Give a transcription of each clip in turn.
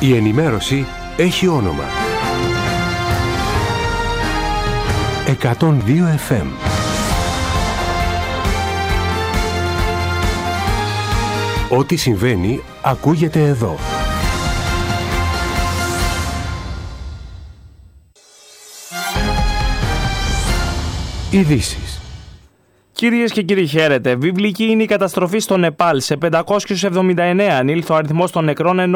Η ενημέρωση έχει όνομα. 102 FM. Ό,τι συμβαίνει ακούγεται εδώ. Ειδήσεις. Κυρίες και κύριοι, χαίρετε. Βιβλική είναι η καταστροφή στο Νεπάλ. Σε 579 ανήλθε ο αριθμός των νεκρών, ενώ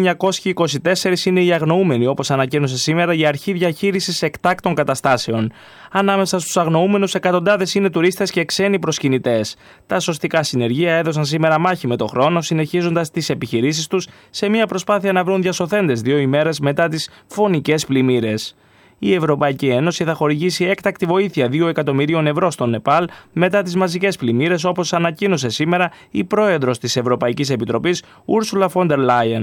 1924 είναι οι αγνοούμενοι, όπως ανακοίνωσε σήμερα η Αρχή Διαχείρισης Εκτάκτων Καταστάσεων. Ανάμεσα στους αγνοούμενους, εκατοντάδες είναι τουρίστες και ξένοι προσκυνητές. Τα σωστικά συνεργεία έδωσαν σήμερα μάχη με τον χρόνο, συνεχίζοντας τις επιχειρήσεις τους σε μια προσπάθεια να βρουν διασωθέντες 2 ημέρες μετά τις φωνικές πλημμύρες. Η Ευρωπαϊκή Ένωση θα χορηγήσει έκτακτη βοήθεια 2 εκατομμυρίων ευρώ στο Νεπάλ μετά τις μαζικές πλημμύρες, όπως ανακοίνωσε σήμερα η πρόεδρος της Ευρωπαϊκής Επιτροπής, Ursula von der Leyen.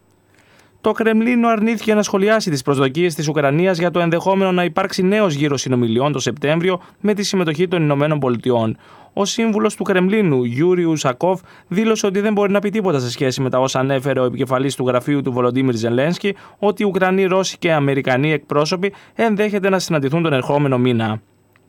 Το Κρεμλίνο αρνήθηκε να σχολιάσει τις προσδοκίες της Ουκρανίας για το ενδεχόμενο να υπάρξει νέος γύρος συνομιλιών το Σεπτέμβριο με τη συμμετοχή των Ηνωμένων Πολιτειών. Ο σύμβουλος του Κρεμλίνου, Γιούρι Ουσακόφ, δήλωσε ότι δεν μπορεί να πει τίποτα σε σχέση με τα όσα ανέφερε ο επικεφαλής του γραφείου του Βολοντίμιρ Ζελένσκι, ότι οι Ουκρανοί, Ρώσοι και Αμερικανοί εκπρόσωποι ενδέχεται να συναντηθούν τον ερχόμενο μήνα.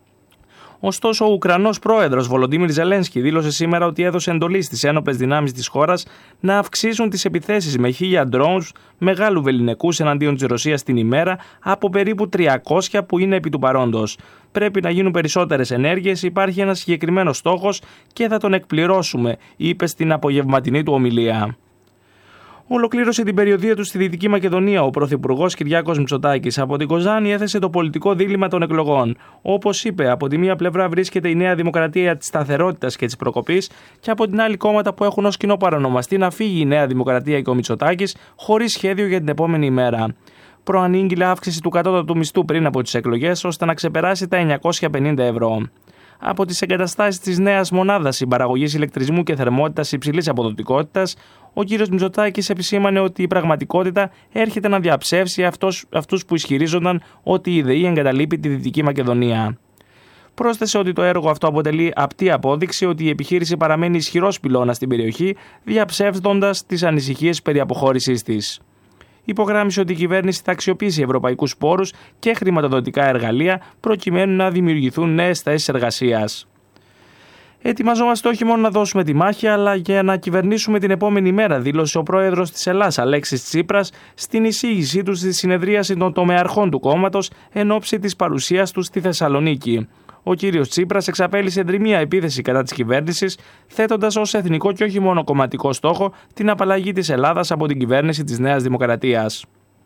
Ωστόσο, ο Ουκρανός πρόεδρος Βολοντίμιρ Ζελένσκι δήλωσε σήμερα ότι έδωσε εντολή στις ένοπλες δυνάμεις της χώρας να αυξήσουν τις επιθέσεις με 1.000 drones μεγάλου βεληνικούς εναντίον της Ρωσίας την ημέρα από περίπου 300 που είναι επί του παρόντος. Πρέπει να γίνουν περισσότερες ενέργειες, υπάρχει ένας συγκεκριμένος στόχος και θα τον εκπληρώσουμε, είπε στην απογευματινή του ομιλία. Ολοκλήρωσε την περιοδεία του στη Δυτική Μακεδονία ο Πρωθυπουργός Κυριάκος Μητσοτάκης. Από την Κοζάνη έθεσε το πολιτικό δίλημμα των εκλογών. Όπως είπε, από τη μία πλευρά βρίσκεται η Νέα Δημοκρατία της σταθερότητας και της προκοπής, και από την άλλη κόμματα που έχουν ως κοινό παρονομαστή να φύγει η Νέα Δημοκρατία και ο Μητσοτάκης χωρίς σχέδιο για την επόμενη ημέρα. Προανήγγειλε αύξηση του κατώτατου μισθού πριν από τις εκλογές, ώστε να ξεπεράσει τα 950 ευρώ. Από τις εγκαταστάσεις της νέας μονάδας συμπαραγωγής ηλεκτρισμού και θερμότητας υψηλής αποδοτικότητας, ο κ. Μητσοτάκης επισήμανε ότι η πραγματικότητα έρχεται να διαψεύσει αυτούς που ισχυρίζονταν ότι η ΔΕΗ εγκαταλείπει τη Δυτική Μακεδονία. Πρόσθεσε ότι το έργο αυτό αποτελεί απτή απόδειξη ότι η επιχείρηση παραμένει ισχυρός πυλώνας στην περιοχή, διαψεύδοντας τις ανησυχίες περί αποχώρησής της. Υπογράμμισε ότι η κυβέρνηση θα αξιοποιήσει ευρωπαϊκούς πόρους και χρηματοδοτικά εργαλεία προκειμένου να δημιουργηθούν νέες θέσεις εργασίας. Ετοιμαζόμαστε όχι μόνο να δώσουμε τη μάχη, αλλά και να κυβερνήσουμε την επόμενη μέρα, δήλωσε ο πρόεδρος της Ελλάδας, Αλέξης Τσίπρας, στην εισήγησή του στη συνεδρίαση των τομεαρχών του κόμματος εν ώψη της παρουσίας του στη Θεσσαλονίκη. Ο κύριος Τσίπρας εξαπέλυσε δρυμία επίθεση κατά της κυβέρνησης, θέτοντας ως εθνικό και όχι μόνο κομματικό στόχο την απαλλαγή της Ελλάδας από την κυβέρνηση της Νέας Δημοκρατίας.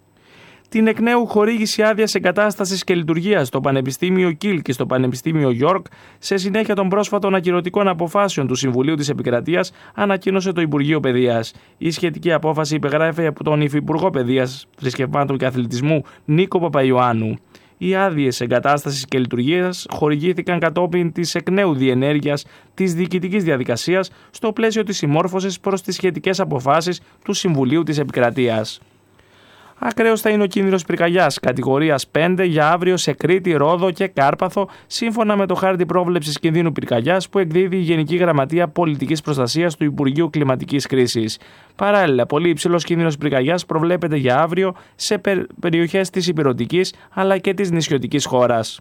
Την εκ νέου χορήγηση άδειας εγκατάστασης και λειτουργίας στο Πανεπιστήμιο Κιλ και στο Πανεπιστήμιο Γιόρκ, σε συνέχεια των πρόσφατων ακυρωτικών αποφάσεων του Συμβουλίου της Επικρατείας, ανακοίνωσε το Υπουργείο Παιδείας. Η σχετική απόφαση υπεγράφει από τον Υφυπουργό Παιδείας, Θρησκευμάτων και Αθλητισμού Νίκο Παπαϊωάννου. Οι άδειες εγκατάστασης και λειτουργίας χορηγήθηκαν κατόπιν της εκ νέου διενέργειας της διοικητικής διαδικασίας στο πλαίσιο της συμμόρφωσης προς τις σχετικές αποφάσεις του Συμβουλίου της Επικρατείας. Ακραίος θα είναι ο κίνδυνος πυρκαγιάς κατηγορίας 5 για αύριο σε Κρήτη, Ρόδο και Κάρπαθο, σύμφωνα με το χάρτη πρόβλεψης κινδύνου πυρκαγιάς που εκδίδει η Γενική Γραμματεία Πολιτικής Προστασίας του Υπουργείου Κλιματικής Κρίσης. Παράλληλα, πολύ υψηλός κίνδυνος πυρκαγιάς προβλέπεται για αύριο σε περιοχές της ηπειρωτικής αλλά και της νησιωτικής χώρας.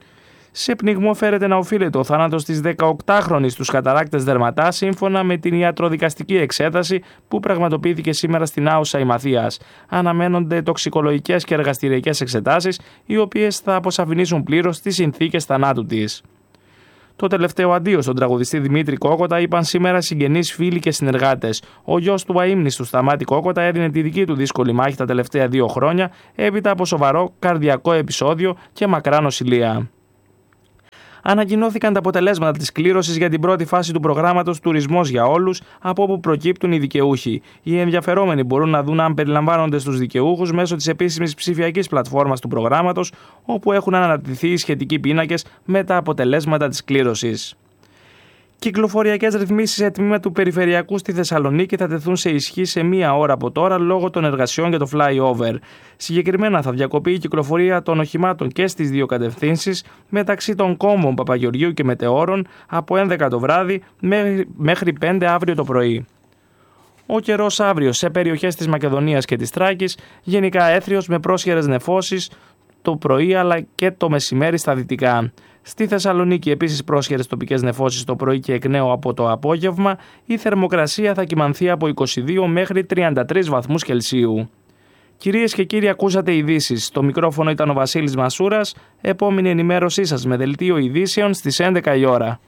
Σε πνιγμό φέρεται να οφείλεται ο θάνατος της 18χρονης στους καταράκτες Δερματά, σύμφωνα με την ιατροδικαστική εξέταση που πραγματοποιήθηκε σήμερα στην Άουσα Ημαθίας. Αναμένονται τοξικολογικές και εργαστηριακές εξετάσεις, οι οποίες θα αποσαφηνίσουν πλήρως τις συνθήκες θανάτου της. Το τελευταίο αντίο στον τραγουδιστή Δημήτρη Κόκοτα είπαν σήμερα συγγενείς, φίλοι και συνεργάτες. Ο γιος του αείμνηστου Σταμάτη Κόκοτα έδινε τη δική του δύσκολη μάχη τα τελευταία 2 χρόνια, έπειτα από σοβαρό καρδιακό επεισόδιο και μακρά νοσηλεία. Ανακοινώθηκαν τα αποτελέσματα της κλήρωσης για την πρώτη φάση του προγράμματος Τουρισμός για Όλους, από όπου προκύπτουν οι δικαιούχοι. Οι ενδιαφερόμενοι μπορούν να δουν αν περιλαμβάνονται στους δικαιούχους μέσω της επίσημης ψηφιακής πλατφόρμας του προγράμματος, όπου έχουν αναρτηθεί οι σχετικοί πίνακες με τα αποτελέσματα της κλήρωσης. Κυκλοφοριακές ρυθμίσεις σε τμήμα του Περιφερειακού στη Θεσσαλονίκη θα τεθούν σε ισχύ σε 1 ώρα από τώρα λόγω των εργασιών για το flyover. Συγκεκριμένα θα διακοπεί η κυκλοφορία των οχημάτων και στις 2 κατευθύνσεις μεταξύ των κόμβων Παπαγεωργίου και Μετεώρων από 11 το βράδυ μέχρι 5 αύριο το πρωί. Ο καιρός αύριο σε περιοχές της Μακεδονίας και της Θράκης, γενικά έθριος με πρόσχερες νεφώσεις το πρωί αλλά και το μεσημέρι στα δυτικά. Στη Θεσσαλονίκη επίσης πρόσχερες τοπικές νεφώσεις το πρωί και εκ νέου από το απόγευμα. Η θερμοκρασία θα κυμανθεί από 22 μέχρι 33 βαθμούς Κελσίου. Κυρίες και κύριοι, ακούσατε ειδήσεις. Στο μικρόφωνο ήταν ο Βασίλης Μασούρας. Επόμενη ενημέρωσή σας με δελτίο ειδήσεων στις 11 η ώρα.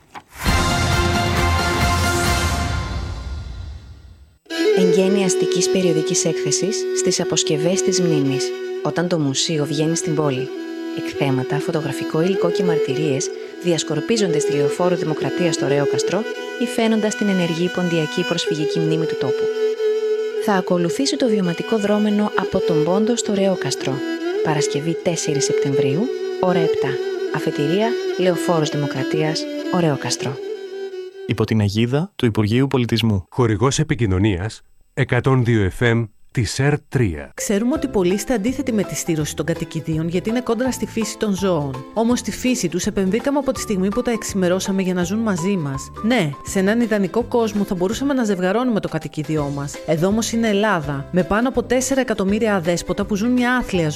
Εγγένεια αστικής περιοδικής έκθεσης στις αποσκευές της μνήμης, όταν το μουσείο βγαίνει στην πόλη. Εκθέματα, φωτογραφικό υλικό και μαρτυρίες διασκορπίζονται στη Λεωφόρο Δημοκρατίας στο Ρέοκαστρο, υφαίνοντας την ενεργή ποντιακή προσφυγική μνήμη του τόπου. Θα ακολουθήσει το βιωματικό δρόμενο από τον Πόντο στο Ρέοκαστρο, Παρασκευή 4 Σεπτεμβρίου, ώρα 7. Αφετηρία Λεωφόρος Δημοκρατίας, ο Ρέοκαστρο. Υπό την αιγίδα του Υπουργείου Πολιτισμού. Χορηγός επικοινωνίας 102 FM της ΕΡΤ3. Ξέρουμε ότι πολλοί είστε αντίθετοι με τη στήρωση των κατοικιδίων γιατί είναι κόντρα στη φύση των ζώων. Όμως στη φύση τους επενδύκαμε από τη στιγμή που τα εξημερώσαμε για να ζουν μαζί μας. Ναι, σε έναν ιδανικό κόσμο θα μπορούσαμε να ζευγαρώνουμε το κατοικίδιό μας. Εδώ όμως είναι Ελλάδα, με πάνω από 4 εκατομμύρια αδέσποτα που ζουν μια άθλια